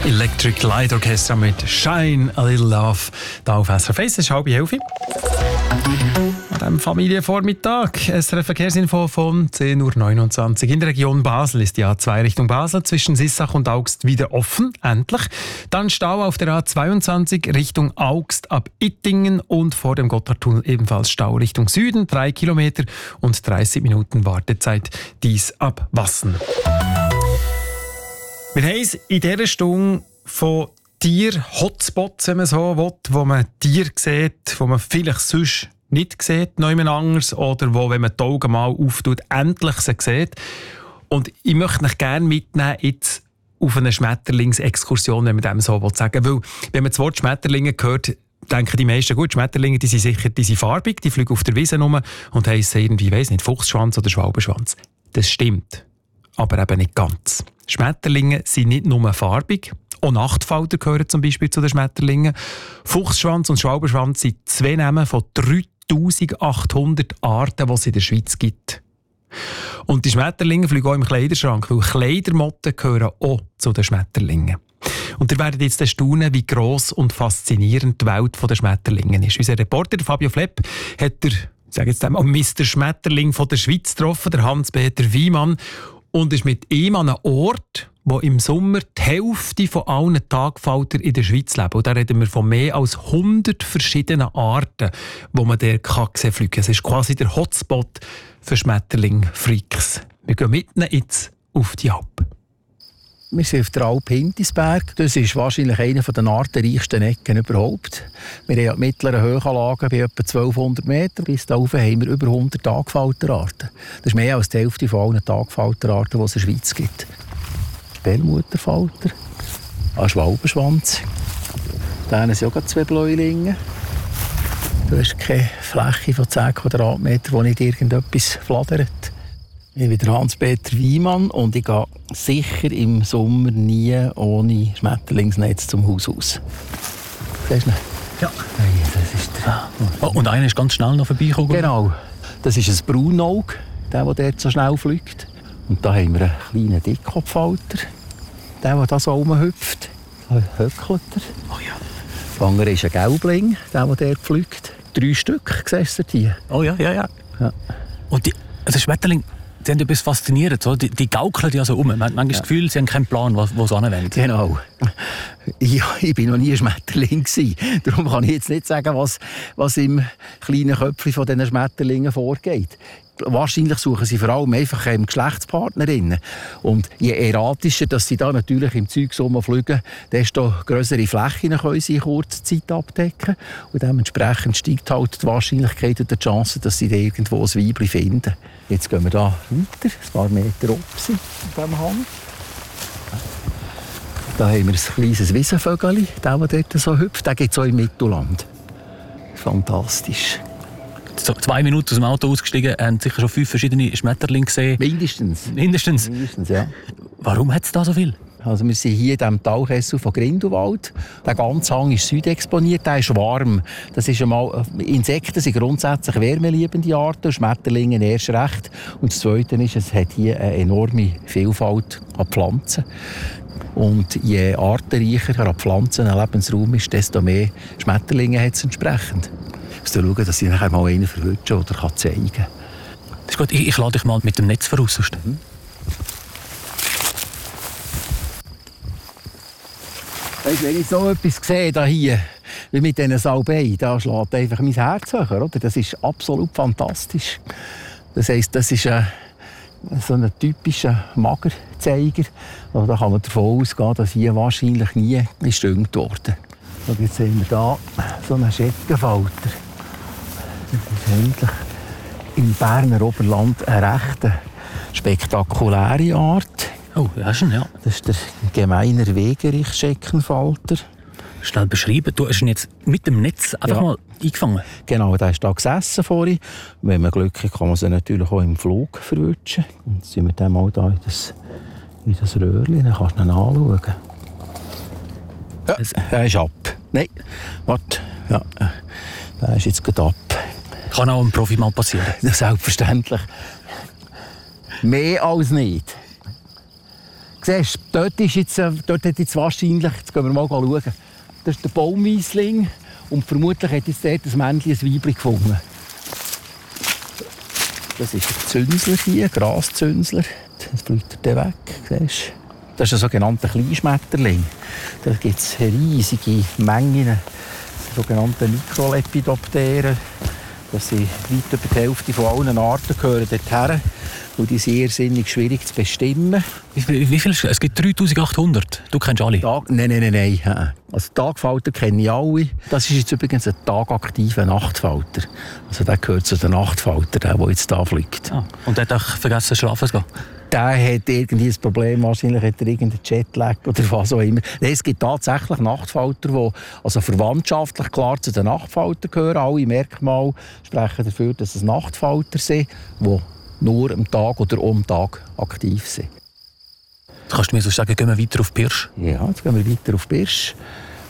Electric Light Orchestra mit Shine a Little Love. Hier auf SRF 1, es ist 10:30. An diesem Familienvormittag, SRF Verkehrsinfo von 10:29 Uhr. In der Region Basel ist die A2 Richtung Basel zwischen Sissach und Augst wieder offen, endlich. Dann Stau auf der A22 Richtung Augst ab Ittingen und vor dem Gotthardtunnel ebenfalls Stau Richtung Süden, 3 Kilometer und 30 Minuten Wartezeit, dies ab Wassen. Wir haben es in dieser Stunde von Tier-Hotspots, wenn man so will, wo man Tiere sieht, wo man vielleicht sonst nicht sieht, niemand anders, oder wo, wenn man die Augen mal auftut, endlich sie sieht. Und ich möchte euch gerne mitnehmen jetzt auf eine Schmetterlingsexkursion, wenn man dem so sagen will. Weil, wenn man das Wort Schmetterlinge hört, denken die meisten, gut, Schmetterlinge, die sind farbig, die fliegen auf der Wiese rum und heissen irgendwie, weiss nicht, Fuchsschwanz oder Schwalbenschwanz. Das stimmt, aber eben nicht ganz. Schmetterlinge sind nicht nur farbig, auch Nachtfalter gehören zum Beispiel zu den Schmetterlingen. Fuchsschwanz und Schwalbenschwanz sind 2 Namen von 3800 Arten, die es in der Schweiz gibt. Und die Schmetterlinge fliegen auch im Kleiderschrank, weil Kleidermotten gehören auch zu den Schmetterlingen. Und ihr werdet jetzt staunen, wie gross und faszinierend die Welt der Schmetterlinge ist. Unser Reporter Fabio Flepp hat ich sage jetzt einmal, Mr. Schmetterling von der Schweiz getroffen, der Hans-Peter Wiemann, und ist mit ihm an einem Ort, wo im Sommer die Hälfte von allen Tagfalter in der Schweiz leben. Und da reden wir von mehr als 100 verschiedenen Arten, wo man der fliegen kann. Es ist quasi der Hotspot für Schmetterling-Freaks. Wir gehen mit ihnen jetzt auf die Alp. Wir sind auf der Alp Hintisberg. Das ist wahrscheinlich eine der artenreichsten Ecken überhaupt. Wir haben mittlere Höhenlagen bei etwa 1200 Meter. Bis da oben haben wir über 100 Tagfalterarten. Das ist mehr als die Hälfte von allen Tagfalterarten, die es in der Schweiz gibt. Perlmutterfalter, ein Schwalbenschwanz. Da sind auch 2 Bläulinge. Du hast keine Fläche von 10 Quadratmetern, wo nicht irgendetwas flattert. Ich bin der Hans-Peter Wiemann und ich gehe sicher im Sommer nie ohne Schmetterlingsnetz zum Haus aus. Siehst du ihn? Ja. Hey, das ist der. Oh, und einer ist ganz schnell noch vorbeigekommen. Genau. Das ist ein Braunauge, der dort so schnell fliegt. Und da haben wir einen kleinen Dickkopfhalter. Der da so rumhüpft. Da höckelt er. Oh ja. Der andere ist ein Gelbling, der dort fliegt. 3 Stück, siehst du hier. Oh ja. Und die Schmetterlinge, die haben etwas faszinierend. So. Die gaukeln ja so um. Man hat manchmal das Gefühl, sie haben keinen Plan, wo sie hinwollen. Genau. Ich war noch nie ein Schmetterling. Darum kann ich jetzt nicht sagen, was im kleinen Köpfchen von diesen Schmetterlingen vorgeht. Wahrscheinlich suchen sie vor allem einfach Geschlechtspartnerinnen. Und je erratischer, dass sie da natürlich im Zeug fliegen, desto grössere Flächen können sie in kurzer Zeit abdecken. Und dementsprechend steigt halt die Wahrscheinlichkeit und die Chance, dass sie da irgendwo ein Weibchen finden. Jetzt gehen wir da weiter, ein paar Meter oben auf diesem Hang. Da haben wir ein kleines Wiesenvögel, der dort so hüpft. Der gibt es auch im Mittelland. Fantastisch. 2 Minuten aus dem Auto ausgestiegen, haben sicher schon 5 verschiedene Schmetterlinge gesehen. Mindestens, ja. Warum hat es da so viel? Also wir sind hier in diesem Talkessel von Grindelwald. Der ganze Hang ist südexponiert, der ist warm. Das ist einmal, Insekten sind grundsätzlich wärmeliebende Arten, Schmetterlinge erst recht. Und das Zweite ist, es hat hier eine enorme Vielfalt an Pflanzen. Und je artenreicher an Pflanzen ein Lebensraum ist, desto mehr Schmetterlinge hat es entsprechend. Ich muss schauen, dass ich nachher mal einen verwünsche oder zeigen kann. Das ist gut, ich lade dich mal mit dem Netz voraus. Weißt, wenn ich so etwas sehe, hier, wie mit diesen Salbei, da schlägt einfach mein Herz höher. Oder? Das ist absolut fantastisch. Das heisst, das ist so ein typischer Magerzeiger. Also da kann man davon ausgehen, dass hier wahrscheinlich nie gestüngt wurde. Und jetzt sehen wir hier so einen Scheckenfalter. Das ist eigentlich im Berner Oberland eine recht spektakuläre Art. Oh, ja, schon, ja. Das ist der gemeiner Wegerich-Scheckenfalter. Schnell beschreiben, du hast ihn jetzt mit dem Netz einfach mal eingefangen. Genau, der ist da gesessen vorhin. Wenn man Glück hat, kann man sie natürlich auch im Flug verwutschen. Und jetzt sind wir dann mal da in das Röhrchen, dann kannst du ihn anschauen. Ja, er ist ab. Nein, warte. Ja, der ist jetzt gerade ab. Kann auch einem Profi mal passieren. Ja, selbstverständlich. Mehr als nicht. Siehst du, dort hat jetzt wahrscheinlich, jetzt gehen wir mal schauen, das ist der Baumweisling und vermutlich hat jetzt dort ein Männchen ein Weibchen gefunden. Das ist ein Zünsler hier, ein Graszünsler. Jetzt fliegt er weg, siehst du. Das ist ein sogenannter Kleinschmetterling. Da gibt es riesige Mengen, sogenannte Mikrolepidopteren. Das sind weit über die Hälfte von allen Arten gehören dorthin. Und die sind irrsinnig schwierig zu bestimmen. Wie viel? Es gibt 3800. Du kennst alle? Nein. Also Tagfalter kenne ich alle. Das ist jetzt übrigens ein tagaktiver Nachtfalter. Also der gehört zu den Nachtfaltern, der jetzt da fliegt. Ah. Und der hat auch vergessen, schlafen zu gehen? Der hat irgendwie ein Problem, wahrscheinlich hat er irgendeinen Jetlag oder was auch immer. Nein, es gibt tatsächlich Nachtfalter, die also verwandtschaftlich klar zu den Nachtfaltern gehören. Alle Merkmale sprechen dafür, dass es Nachtfalter sind, die nur am Tag oder um Tag aktiv sind. Kannst du mir so sagen, gehen wir weiter auf Pirsch? Ja, jetzt gehen wir weiter auf Pirsch.